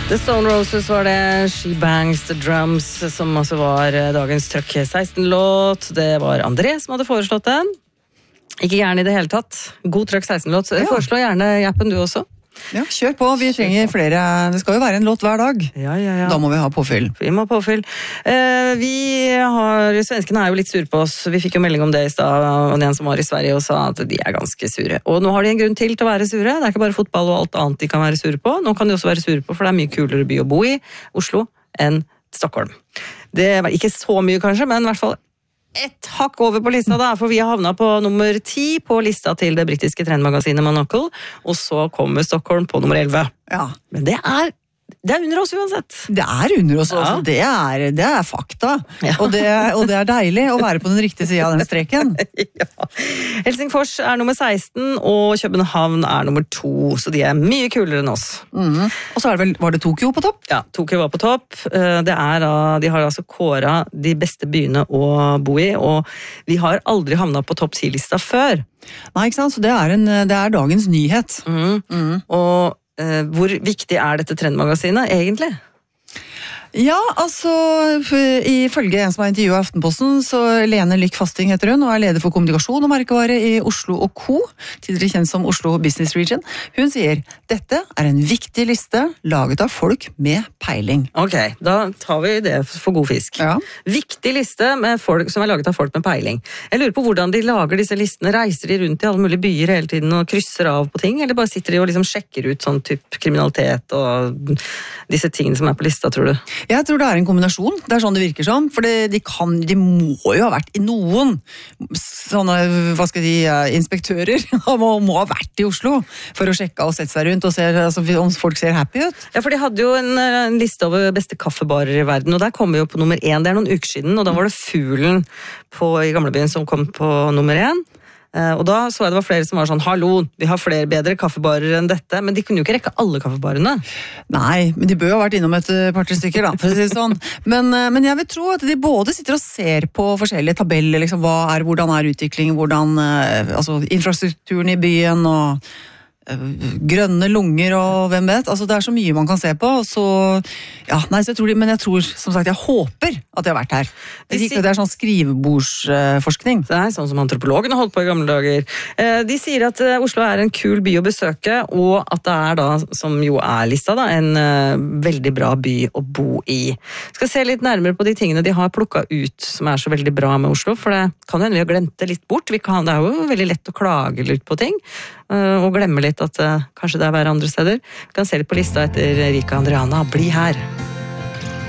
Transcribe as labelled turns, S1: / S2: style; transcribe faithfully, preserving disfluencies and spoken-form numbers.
S1: The Stone Roses var det, She Bangs the Drums, som altså var dagens Trøkk seksten-låt. Det var André som hadde foreslått den. Ikke gjerne i det hele tatt. God Trøkk seksten-låt. Ja. Foreslå gjerne Jappen du også.
S2: Ja, kjør på. Vi trenger flere. Det skal jo være en låt hver dag.
S1: Ja, ja, ja.
S2: Da må vi ha påfyll.
S1: Vi må ha påfyll. Eh, vi har, svenskene er jo litt sure på oss. Vi fikk jo melding om det i sted, og en som var i Sverige og sa at de er ganske sure. Og nå har de en grunn til til å være sure. Det er ikke bare fotball og alt annet de kan være sure på. Nå kan de også være sure på, for det er mye kulere by å bo i Oslo enn Stockholm. Det var ikke så mye kanskje, men i hvert fall et hakk over på lista da, for vi har havnet på nummer ti på lista til det britiske trendmagasinet Monocle, og så kommer Stockholm på nummer elleve.
S2: Ja.
S1: Men det er, det er under oss uansett.
S2: Det er under oss, ja. Altså. Det er, det er fakta. Ja. Og, det, og det er deilig å være på den riktige siden av den streken.
S1: Ja. Helsingfors er nummer seksten, og København er nummer to, så de er mye kulere enn oss.
S2: Mm. Og så er det vel, var det Tokyo på topp?
S1: Ja, Tokyo var på topp. Det er, de har altså kåret de beste byene å bo i, og vi har aldri havnet på topp ti-lista før.
S2: Nei, ikke sant? Så det er, en, det er dagens nyhet.
S1: Mm. Mm. Og eh, hvor viktig er dette trendmagasinet egentlig?
S2: Ja, altså, ifølge en som har intervjuet Aftenposten, så Lene Lyk Fasting heter hun, og er leder for kommunikasjon og merkevare i Oslo og Co, tidligere kjent som Oslo Business Region. Hun sier, dette er en viktig liste laget av folk med peiling.
S1: Ok, da tar vi det for god fisk.
S2: Ja.
S1: Viktig liste med folk, som er laget av folk med peiling. Jeg lurer på hvordan de lager disse listene. Reiser de rundt i alle mulige byer hele tiden og krysser av på ting, eller bare sitter de og liksom sjekker ut sånn type kriminalitet og disse tingene som er på lista, tror du?
S2: Jeg tror det er en kombinasjon, det er sånn det virker som, for de, kan, de må jo ha vært i noen sånne, hva skal de, inspektører, må, må ha vært i Oslo for å sjekke og sette seg rundt og se altså, om folk ser happy ut.
S1: Ja, for de hadde jo en, en liste over beste kaffebarer i verden, og der kom vi jo på nummer én, det er noen uker siden, og da var det Fuglen på, i Gamlebyen som kom på nummer én. Og da så jeg det var flere som var sånn, hallo, vi har flere bedre kaffebarer enn dette, men de kunne jo ikke rekke alle kaffebarene.
S2: Nei, men de bør jo ha vært innom et par-tre stykker da, for å si det sånn. Men, men jeg vil tro at de både sitter og ser på forskjellige tabeller, liksom, hva er, hvordan er utviklingen, hvordan, altså infrastrukturen i byen og grønne lunger og hvem vet, altså det er så mye man kan se på, så ja, nei, så jeg tror de, men jeg tror, som sagt, jeg håper at de har vært her. Jeg de sier, det er sånn skrivebordsforskning.
S1: Det er sånn som antropologene holdt på i gamle dager. De sier at Oslo er en kul by å besøke, og at det er da, som jo er lista da, en veldig bra by å bo i. Skal se litt nærmere på de tingene de har plukket ut, som er så veldig bra med Oslo, for det kan jo hende vi har glemt det litt bort. Vi kan, det er jo veldig lett å klage litt på ting, og glemme litt at uh, kanskje det er hver andre steder. Vi kan se litt på lista etter Rika Andriana. Bli her!